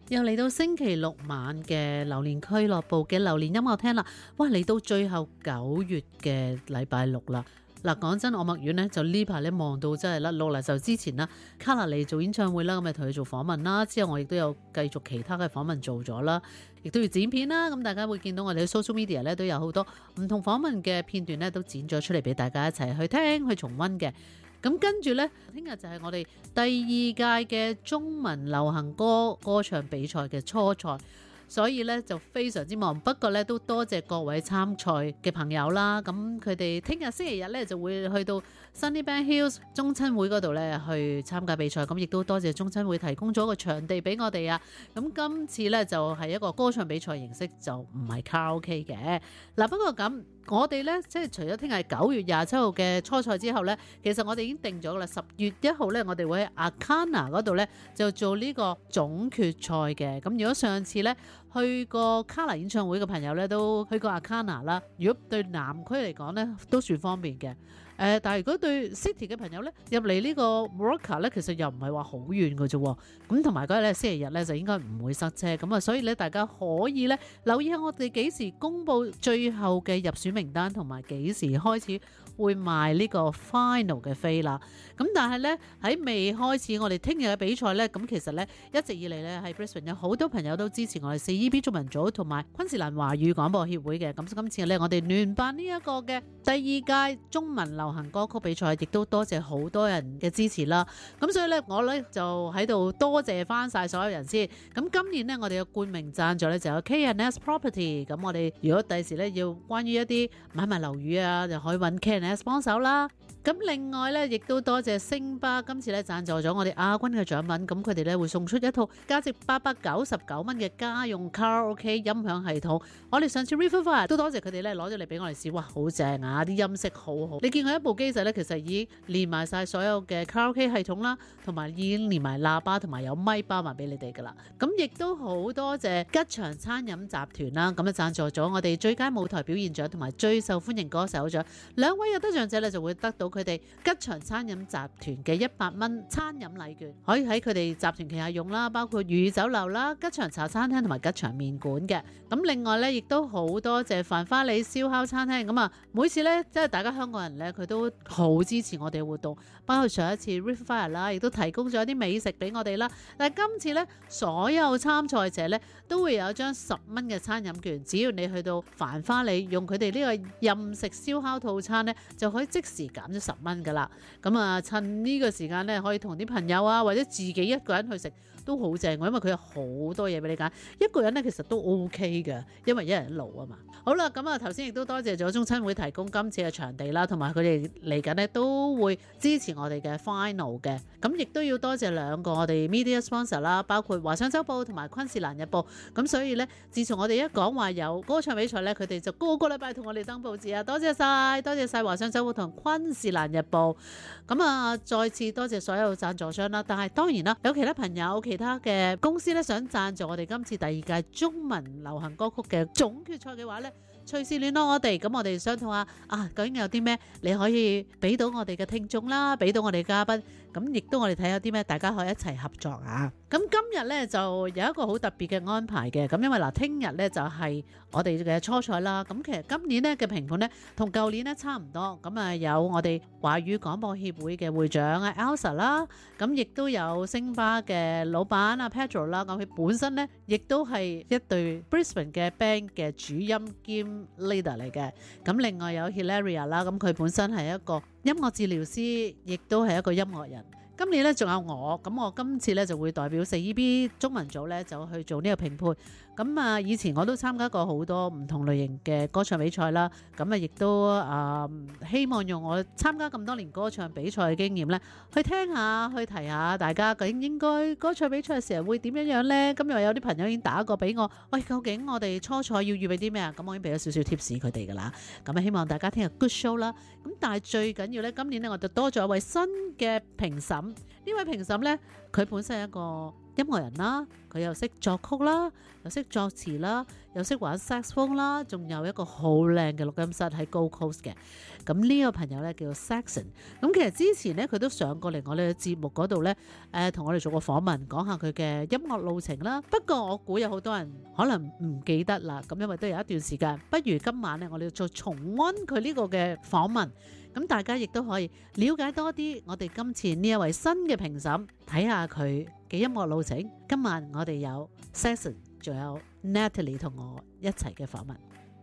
又嚟到星期六晚嘅榴蓮俱樂部嘅榴蓮音樂廳啦。哇，嚟到最後9月嘅禮拜六啦。嗱，講真，我麥苑呢就呢排咧望到真係甩碌啦。就之前啦，卡納嚟做演唱會啦，咁咪同佢做訪問啦。之後我亦都有繼續其他嘅訪問做咗啦，亦都要剪片啦。咁大家會見到我哋喺 social media 咧都有好多唔同訪問嘅片段咧，都剪咗出嚟俾大家一齊去聽去重溫嘅。咁跟住呢，聽日就係我哋第2屆嘅中文流行歌唱比賽嘅初賽，所以呢就非常之忙。不過呢都多謝各位參賽嘅朋友啦。咁佢哋聽日星期日呢就會去到 Sunnybank Hills 中親會嗰度呢去參加比賽。咁亦都多謝中親會提供咗個場地俾我哋啊。咁今次呢就係一個歌唱比賽形式，就唔係卡拉 OK 嘅。嗱，不過咁。我哋呢，即係除咗聽日9月27號嘅初賽之後呢，其實我哋已經定咗啦。10月1號呢，我哋會喺 Akana 嗰度呢，就做呢個總決賽嘅。咁如果上次呢去過卡拿演唱會嘅朋友呢，都去過 Akana 啦。如果對南區嚟講呢，都算方便嘅。但係如果對 City 嘅朋友呢，入嚟呢個 Moorooka 呢，其實又唔係話好遠嘅啫。咁同埋嗰日呢，星期日呢，就應該唔會塞車。咁啊，所以呢，大家可以呢留意下我哋幾時公布最後嘅入選名單，同埋幾時開始會賣呢個 final 嘅飛啦。咁但係呢，喺未開始我哋聽日嘅比賽呢，咁其實呢，一直以嚟呢，喺 Brisbane 有好多朋友都支持我哋 4EB 中文組同埋昆士蘭華語廣播協會嘅。咁今次呢，我哋聯辦呢一個嘅第2屆中文流行歌曲比賽，亦都多謝好多人嘅支持啦。咁所以呢，我呢就喺度多謝翻晒所有人先。咁今年呢，我哋嘅冠名贊助呢就有 K&S Property。咁我哋如果第時呢要關於一啲買賣樓宇啊，就可以揾 K&S 幫手啦。咁另外呢，亦都多謝星巴今次呢贊助咗我哋亞軍嘅獎品。咁佢哋呢會送出一套價值899蚊嘅家用卡拉 OK 音響系統。我哋上次 Riverfire 都多謝佢哋呢攞咗嚟俾我哋試，哇，好正啊！啲音色好好。你見佢一部機仔呢，其實已經連埋晒所有嘅卡拉 OK 系統啦，同埋已經連埋喇叭同埋有咪包埋俾你哋噶啦。咁亦都好多謝吉祥餐飲集團啦，咁啊贊助咗我哋最佳舞台表現獎同埋最受歡迎歌手獎。2位有得獎者呢就會得到佢哋吉祥餐飲集團嘅100蚊餐飲禮券，可以喺佢哋集團旗下用啦，包括御酒樓啦、吉祥茶餐廳同埋吉祥麵館嘅。咁另外呢，亦都好多謝繁花里燒烤餐廳。咁啊，每次呢，即係大家香港人呢，佢都好支持我哋嘅活動，包括上一次 Riverfire 啦，亦都提供咗啲美食俾我哋啦。但係今次呢，所有參賽者呢，都會有一張10蚊嘅餐飲券，只要你去到繁花里用佢哋呢個任食燒烤套餐呢，就可以即時減咗10蚊噶啦。咁啊，趁呢個時間呢，可以同啲朋友啊，或者自己一個人去食都好正，因為佢有好多嘢俾你揀。一個人呢，其實都 OK 嘅，因為一人一路啊嘛。好啦，咁啊頭先亦都多謝咗中親會提供今次嘅場地啦，同埋佢哋嚟緊呢都會支持我哋嘅 final 嘅。咁亦都要多謝2個我哋 media sponsor 啦，包括華商週報同埋昆士蘭日報。咁所以呢，自從我哋一講話有歌唱比賽呢，佢哋就個禮拜同我哋登報紙啊！多謝晒，多謝晒華商週報同昆士蘭日報。咁啊，再次多謝所有贊助商啦。但係當然啦，有其他朋友、其他嘅公司呢，想贊助我哋今次第2屆中文流行歌曲嘅總決賽嘅話呢，隨時聯絡我哋。咁我哋商討下究竟有啲咩你可以俾到我哋嘅聽眾啦，俾到我哋嘉賓。咁亦都我哋睇下啲咩大家可以一齊合作啊。咁今日呢，就有一個好特別嘅安排嘅。咁因為嗱，聽日呢就係我哋嘅初賽啦。咁其實今年呢嘅評判呢，同舊年呢差唔多。咁啊，有我哋華語廣播協會嘅會長啊 Elsa 啦，咁亦都有星巴嘅老闆啊 Pedro 啦。咁佢本身呢，亦都係一隊 Brisbane 嘅 band 嘅主音兼 leader 嚟嘅。咁另外有 Hilaria 啦，咁佢本身係一個音樂治療師，亦都係一個音樂人。今年咧仲有我，咁我今次咧就會代表 4EB 中文組咧就去做呢個評判。咁啊，以前我都參加過好多唔同類型嘅歌唱比賽啦。咁啊，亦都希望用我參加咁多年歌唱比賽嘅經驗咧，去聽下，去提下大家究竟應該歌唱比賽嘅時候會點樣樣咧。今日有啲朋友已經打過俾我，喂，究竟我哋初賽要預備啲咩啊？咁我已經俾咗少少 tips 佢哋噶啦。咁啊，希望大家聽日 good show 啦。咁但係最緊要咧，今年咧我就多咗一位新嘅評審。呢位評審呢，佢本身係一個音樂人啦，佢又識作曲啦，又識作詞啦，又識玩 saxophone 啦，仲有一個好靚嘅錄音室喺 Gold Coast 嘅。咁呢個朋友咧叫做 Saxon。咁其實之前咧佢都上過嚟我哋嘅節目嗰度咧，同我哋做過訪問，講下佢嘅音樂路程啦。不過我估有好多人可能唔記得啦，咁因為都有一段時間。不如今晚咧，我哋再重溫佢呢個嘅訪問。咁大家亦都可以了解多啲我哋今次呢一位新嘅評審，睇下佢嘅音樂路程。今晚我哋有 Saxon， 仲有 Natalie 同我一齊嘅訪問。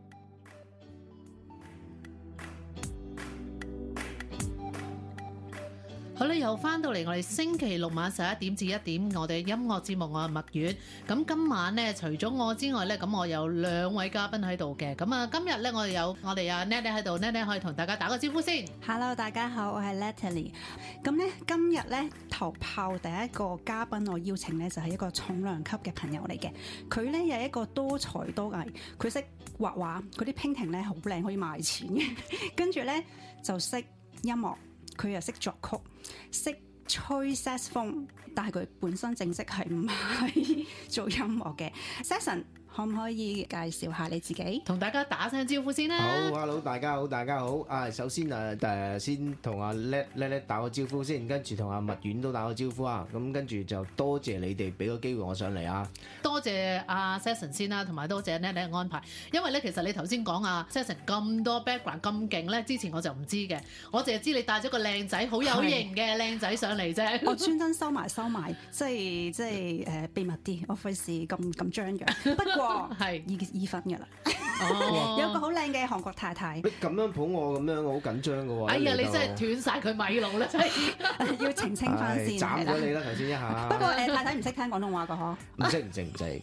好啦，又翻到嚟我哋星期六晚11點至1點，我哋音樂節目，我係麥苑。咁今晚呢，除咗我之外呢，咁我有2位嘉賓喺度嘅。咁啊，今日呢，我哋有我哋阿 Natalie 喺度 ，Natalie 可以同大家打個招呼先。 Hello， 大家好，我係 Natalie。咁呢，今日呢，頭炮第一個嘉賓我邀請呢，就係一個重量級嘅朋友嚟嘅。佢呢，有一個多才多藝，佢識畫畫，嗰啲 painting 呢好靚，可以賣錢嘅。跟住呢，就識音樂。佢又識作曲，識吹 saxophone， 但係佢本身正式係唔係做音樂嘅。Saxon， 可唔可以介紹下你自己？ 同大家打聲招呼先啦。 好 ，hello， 大家好，大家好。首先先同阿叻打個招呼先，跟住同阿麥苑都打個招呼啊。咁跟住就多謝你哋俾個機會我上嚟啊。 多謝阿 Saxon 先啦，同埋多謝 Natalie 嘅安排。因為咧，其實你頭先講阿 Saxon 咁多 background 咁勁咧，之前我就唔知嘅，我淨係知你帶咗個靚仔，好有型嘅靚仔上嚟啫。 我專登收埋，即係秘密啲，我費事咁張揚。不過係已婚㗎啦。有個好靚嘅韓國太太。 你咁樣捧我咁樣，我好緊張㗎喎。 哎呀，你真係斷晒佢米路啦，真係要澄清翻先。 斬咗你啦，頭先一下。 不過太太唔識聽廣東話㗎嗬？ 唔識。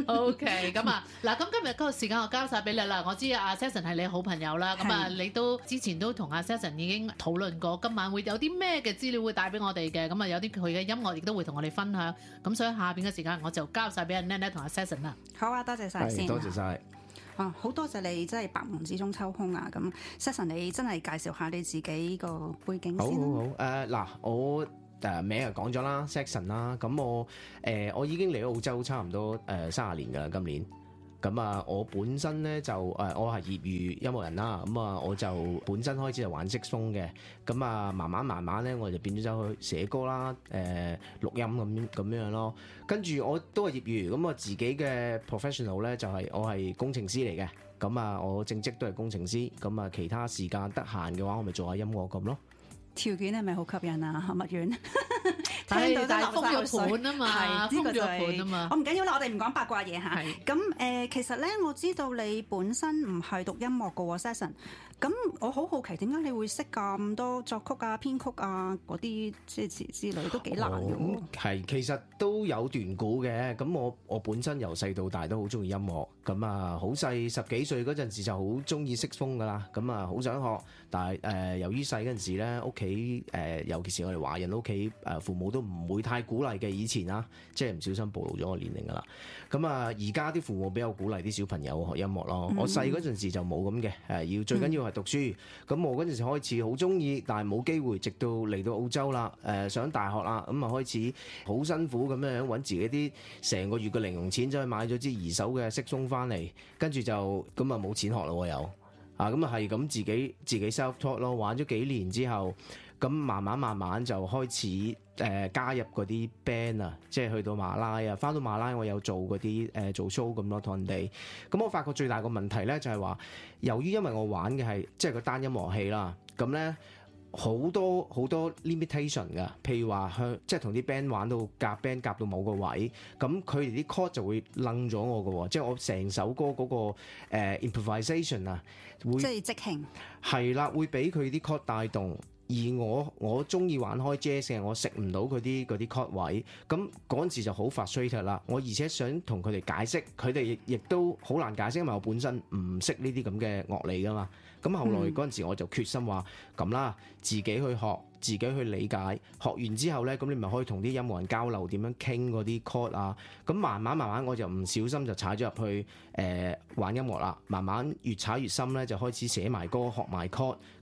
OK， 咁啊，嗱，咁今日嗰個時間我交晒俾你啦。我知阿 Saxon 係你好朋友啦，咁啊，你都之前都同阿 Saxon 已經討論過，今晚會有啲咩嘅資料會帶俾我哋嘅，咁啊有啲佢嘅音樂亦都會同我哋分享。咁所以下邊嘅時間我就交晒俾阿 Natalie 同阿 Saxon 啦。 好啊，多謝晒先。 多謝晒。 好多謝你真係百忙之中抽空啊！咁 Saxon 你真係介紹下你自己個背景先。 好，我名就講咗啦 ，Saxon 啦。咁我已經嚟咗澳洲差唔多30年㗎啦，今年。咁啊，我本身咧就我係業餘音樂人啦。咁啊，我就本身開始就玩saxophone嘅。咁啊，慢慢咧，我就變咗走去寫歌啦，錄音咁樣咯。跟住我都係業餘，咁我自己嘅 professional 咧就係我係工程師嚟嘅。咁啊，我正職都係工程師。咁啊，其他時間得閒嘅話，我咪做下音樂咁咯。 條件係咪好吸引啊？麥苑聽到都流晒口水啊嘛， 係呢個就係啊嘛。 我唔緊要啦，我哋唔講八卦嘢嚇。咁其實咧，我知道你本身唔係讀音樂嘅喎 Saxon。咁我好好奇點解你會識咁多作曲啊、編曲啊嗰啲即係詞之類都幾難嘅喎。 其實都有段故嘅。咁我本身由細到大都好中意音樂。咁啊，好細10幾歲嗰陣時就好中意saxophone㗎啦。咁啊，好想學，但係由於細嗰陣時咧，屋企尤其是我哋華人屋企父母都唔會太鼓勵嘅。以前啊，即係唔小心暴露咗我年齡㗎啦。咁啊，而家啲父母比較鼓勵啲小朋友學音樂咯。我細嗰陣時就冇咁嘅，最緊要係讀書。咁我嗰陣時開始好中意，但係冇機會，直到嚟到澳洲啦，上大學啦，咁啊開始好辛苦咁樣揾自己啲成個月嘅零用錢，走去買咗支二手嘅saxophone翻嚟，跟住就咁啊冇錢學咯又，咁啊係咁自己 self taught 咯，玩咗幾年之後，咁慢慢就開始加入嗰啲 band 啊，即係去到馬拉啊，翻到馬拉我有做嗰啲做 show 咁咯，同人哋。咁我發覺最大個問題咧就係話，由於因為我玩嘅係即係個單音樂器啦，咁咧好多 limitation 㗎。譬如話即係同啲 band 玩到夾 band 夾到某個位，咁佢哋啲 chord 就會楞咗我㗎喎，即係我成首歌嗰個improvisation 啊，會即係即興係啦，會俾佢啲 chord 帶動。而我中意玩開 jazz 嘅，我食唔到佢啲 chord 位，咁嗰陣時就好 frustrated 啦。我而且想同佢哋解釋，佢哋亦都好難解釋，因為我本身唔識呢啲咁嘅樂理噶嘛。咁後來嗰陣時我就決心話咁啦，自己去學，自己去理解。學完之後咧，咁你咪可以同啲音樂人交流，點樣傾嗰啲 chord 啊。咁慢慢我就唔小心就踩咗入去玩音樂啦。慢慢越踩越深咧，就開始寫埋歌，學埋 chord。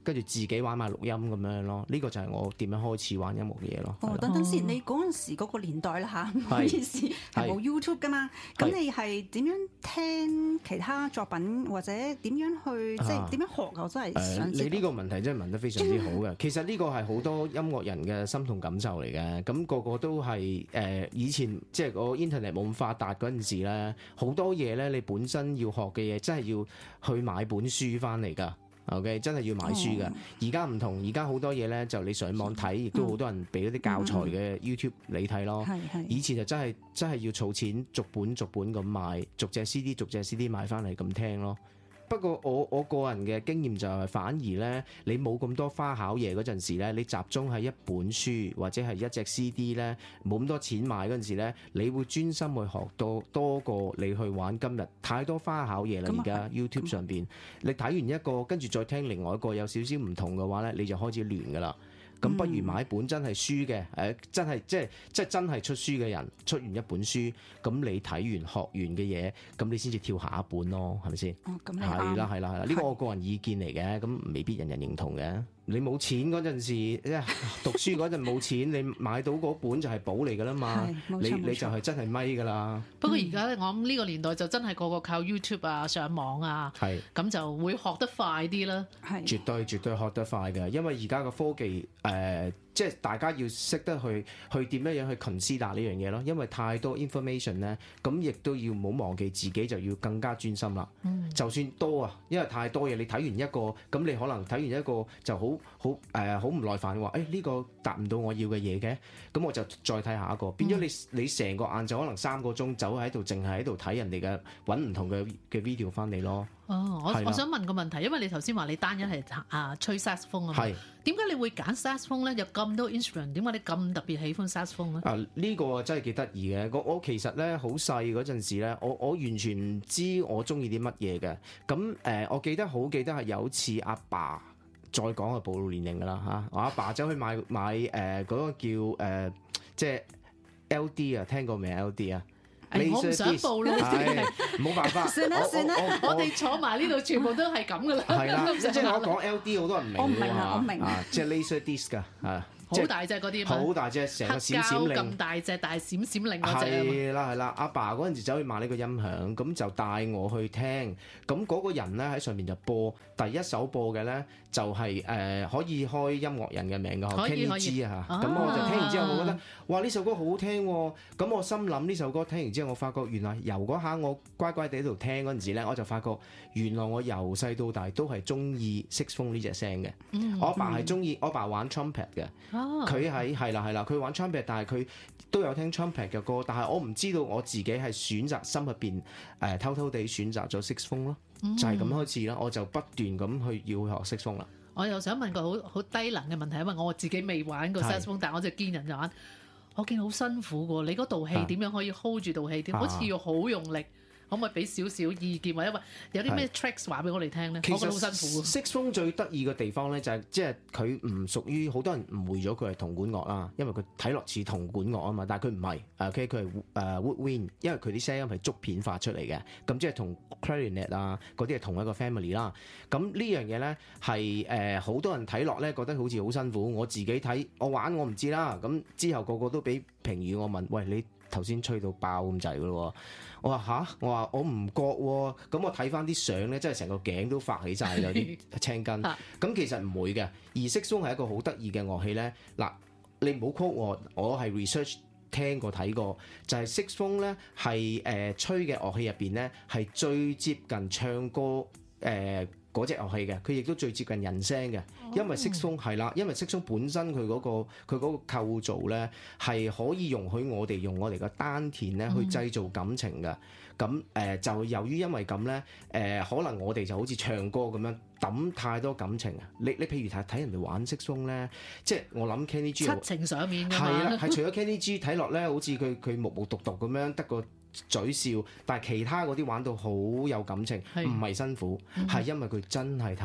跟住自己玩埋錄音咁樣咯。呢個就係我點樣開始玩音樂嘅嘢咯。係啦等等先，你嗰陣時嗰個年代啦嚇，唔好意思，係冇 YouTube 噶嘛？咁你係點樣聽其他作品，或者點樣去即係點樣學？我真係想知。 你呢個問題真係問得非常之好嘅。其實呢個係好多音樂人嘅心同感受嚟嘅。咁個個都係以前即係個 internet 冇咁發達嗰陣時咧，好多嘢咧你本身要學嘅嘢，真係要去買本書翻嚟㗎。OK， 真係要買書㗎。而家唔同，而家好多嘢咧就你上網睇，亦都好多人俾嗰啲教材嘅 YouTube 你睇咯。以前就真係要儲錢，逐本咁買，逐隻 CD 買翻嚟咁聽咯。不過我個人嘅經驗就係反而咧，你冇咁多花巧嘢嗰陣時咧，你集中喺一本書或者係一隻 CD 咧，冇咁多錢買嗰陣時咧，你會專心去學多過你去玩今日太多花巧嘢啦。而家 YouTube 上邊，你睇完一個跟住再聽另外一個有少少唔同嘅話咧，你就開始亂㗎啦。咁不如買本真係書嘅，真係即係真係出書嘅人出完一本書，咁你睇完學完嘅嘢，咁你先至跳下一本咯，係咪先？ 咁係啦，呢個我個人意見嚟嘅，咁未必人人認同嘅。你冇錢嗰陣時，即係讀書嗰陣冇錢，你買到嗰本就係寶嚟㗎啦嘛。你就係真係咪㗎啦。 不過而家咧，我諗呢個年代就真係個個靠 YouTube 啊、上網啊，咁就會學得快啲啦。 係絕對學得快嘅，因為而家嘅科技即係大家要識得去點樣去 consider 呢樣嘢咯。因為太多 information 咧，咁亦都要唔好忘記自己就要更加專心啦。就算多啊，因為太多嘢，你睇完一個，咁你可能睇完一個就好唔耐煩話，呢個達唔到我要嘅嘢嘅，咁我就再睇下一個。變咗你成個晏晝可能3個鐘走喺度，淨係喺度睇人哋嘅揾唔同嘅 video 翻嚟咯。 我想問個問題，因為你頭先話你單一係吹 saxophone 啊嘛，點解你會揀 saxophone 咧？有咁多 instrument，點解你咁特別喜歡 saxophone 咧？ 呢個真係幾得意嘅。我其實咧好細嗰陣時咧，我完全唔知我中意啲乜嘢嘅。咁我記得係有次阿爸再講就暴露年齡㗎啦嚇，我阿爸走去買嗰個叫即係 LD 啊，聽過未 LD 啊？ 我唔想報啦， 冇辦法。 算啦，我哋坐埋呢度全部都係咁㗎啦。 係啦，即係我講 LD 好多人唔明。 我唔明啊，我明啊，即係 laser disc 㗎， 好大隻嗰啲嘛， 好大隻，成個閃閃令咁大隻，但係閃閃令嗰隻。 係啦，阿爸嗰陣時走去買呢個音響，咁就帶我去聽。咁嗰個人咧喺上面就播第一首播嘅咧，就係可以開音樂人嘅名㗎，Kenny G 啊嚇。咁我就聽完之後，我覺得哇呢首歌好好聽喎。咁我心諗呢首歌聽完之後，我發覺原來由嗰下我乖乖地喺度聽嗰陣時咧，我就發覺原來我由細到大都係中意 saxophone 呢隻聲嘅。我阿爸係中意，我阿爸玩 trumpet 嘅。佢係啦，佢玩 trumpet， 但係佢都有聽 trumpet 嘅歌，但係我唔知道我自己係選擇心入邊偷偷地選擇咗 saxophone 咯，就係咁開始啦，我就不斷咁去要學 saxophone 啦。 我又想問個好低能嘅問題，因為我自己未玩過 saxophone，但係我就見人就玩，我見好辛苦㗎喎。你嗰道氣點樣可以 hold 住道氣？好似要好用力。可唔可以俾少少意見，或者有啲咩 tricks 話俾我哋聽咧？我覺得好辛苦。 saxophone 最得意嘅地方咧，就係即係佢唔屬於好多人誤會咗佢係銅管樂啦，因為佢睇落似銅管樂啊嘛，但係佢唔係，OK 佢係woodwind，因為佢啲聲音係竹片發出嚟嘅，咁即係同 clarinet 啊嗰啲係同一個 family 啦。咁呢樣嘢咧係好多人睇落咧覺得好似好辛苦，我自己睇我玩我唔知啦。咁之後個個都俾評語我問，喂你頭先吹到爆咁滯㗎咯喎！我話吓，我唔覺喎，咁我睇翻啲相咧，真係成個頸都發起晒有啲青筋。咁其實唔會嘅，而 saxophone 係一個好得意嘅樂器咧。嗱，你唔好 quote我係 research 聽過睇過，就係 saxophone 咧係吹嘅樂器入邊咧係最接近唱歌嗰隻樂器嘅，佢亦都最接近人聲嘅，因為 saxophone 係啦，因為 saxophone 本身佢嗰個構造咧係可以容許我哋用我哋嘅丹田咧去製造感情嘅。咁就由於因為咁咧，可能我哋就好似唱歌咁樣揼太多感情啊！你譬如睇人哋玩 saxophone 咧，即係我諗 Kenny G 七情上面㗎嘛。 係啦，係除咗 Kenny G 睇落咧，好似佢木木獨獨咁樣得個嘴笑，但係其他嗰啲玩到好有感情，唔係辛苦，係因為佢真係投入。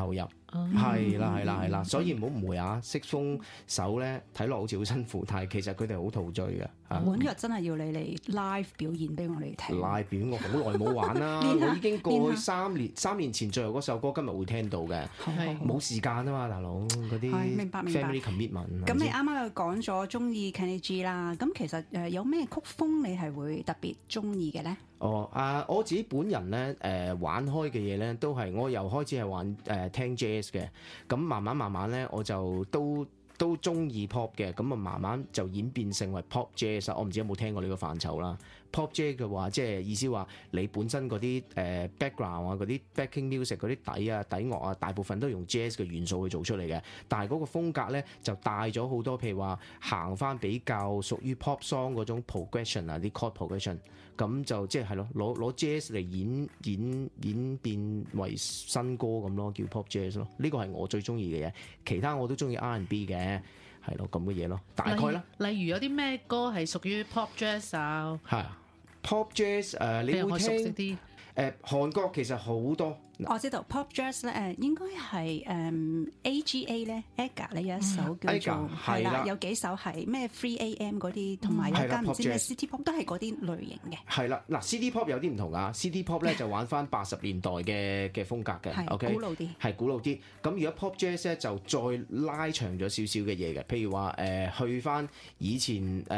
係啦，所以唔好誤會啊！色風手咧睇落好似好辛苦，但係其實佢哋好陶醉嘅。 本日真係要你嚟 live 表演俾我哋聽。 live 表演我好耐冇玩啦，我已經過去3年前最後嗰首歌，今日會聽到嘅。冇時間啊嘛，大佬嗰啲明白 family commitment。 咁你啱啱又講咗中意 Kenny G 啦，咁其實有咩曲風你係會特別中意嘅咧？ 我自己本人咧玩開嘅嘢咧，都係我由開始係玩聽 jazz 嘅，咁慢慢咧我就都中意 pop 嘅，咁啊慢慢就演變成為 pop jazz。我唔知有冇聽過呢個範疇啦。pop jazz 嘅話，即係意思話你本身嗰啲background 啊、嗰啲 backing music 嗰啲底樂啊，大部分都用 jazz 嘅元素去做出嚟嘅。但係嗰個風格咧就帶咗好多，譬如話行翻比較屬於 pop song 嗰種 progression 啊，啲 chord progression，咁就即係咯，攞 jazz 嚟演變為新歌咁咯，叫 pop jazz 咯。呢個係我最中意嘅嘢，其他我都中意 R&B 嘅。係咯，咁嘅嘢咯，大概啦。 例如有啲咩歌係屬於 pop jazz 啊？ 係 pop jazz 你會聽韓國其實好多。 我知道 pop jazz 咧應該係AGA 咧 AGA 咧有一首叫做係啦，有幾首係咩 Free AM 嗰啲，同埋有間唔知咩 City Pop 都係嗰啲類型嘅。 係啦，嗱 City Pop 有啲唔同啊，City Pop 咧就玩翻80年代嘅風格嘅，OK 古老啲，係古老啲。咁如果 pop jazz 咧就再拉長咗少少嘅嘢嘅，譬如話去翻以前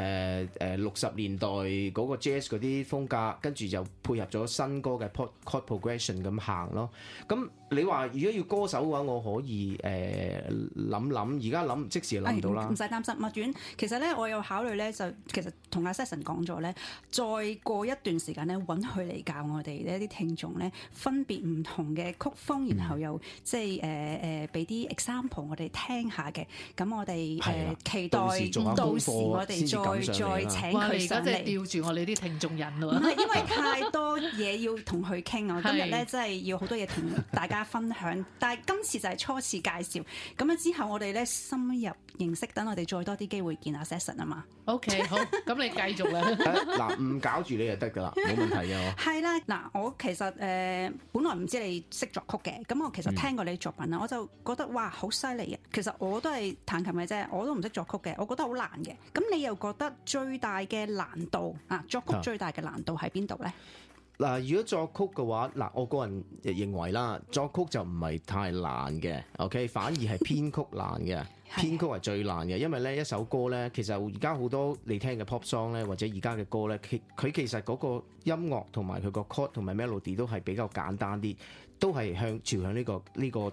60年代嗰個 jazz 嗰啲風格，跟住就配合咗新歌嘅 chord progression 咁行咯。咁你話如果要歌手嘅話，我可以諗，而家諗即時諗唔到啦。 唔使擔心，麥苑。其實咧，我有考慮咧，就其實同阿 Saxon 講咗咧，再過一段時間咧，揾佢嚟教我哋一啲聽眾咧，分別唔同嘅曲風，然後又即係俾啲 example 我哋聽下嘅。咁我哋期待到時我哋再請佢上嚟。 即係吊住我哋啲聽眾人咯。 唔係因為太多嘢要同佢傾啊！今日咧真係要好多嘢同大家分享，但係今次就係初次介紹。咁啊之後我哋咧深入認識，等我哋再多啲機會見阿 Saxon 啊嘛。 OK， 好，咁你繼續啦。 嗱，唔搞住你就得㗎啦，冇問題嘅。 係啦，嗱，我其實本來唔知你識作曲嘅，咁我其實聽過你作品啦，我就覺得哇好犀利啊！其實我都係彈琴嘅啫，我都唔識作曲嘅，我覺得好難嘅。咁你又覺得最大嘅難度啊？作曲最大嘅難度喺邊度咧？ 嗱，如果作曲嘅話，嗱，我個人認為啦，作曲就唔係太難嘅 ，OK， 反而係編曲難嘅，編曲係最難嘅，因為咧一首歌咧，其實而家好多你聽嘅 pop song 咧，或者而家嘅歌咧，佢其實嗰個音樂同埋佢個 chord 同埋 melody 都係比較簡單啲，都係朝向呢個